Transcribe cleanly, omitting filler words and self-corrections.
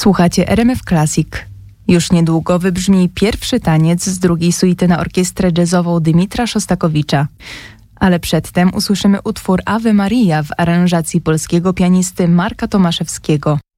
Słuchacie RMF Classic. Już niedługo wybrzmi pierwszy taniec z drugiej suity na orkiestrę jazzową Dymitra Szostakowicza. Ale przedtem usłyszymy utwór Ave Maria w aranżacji polskiego pianisty Marka Tomaszewskiego.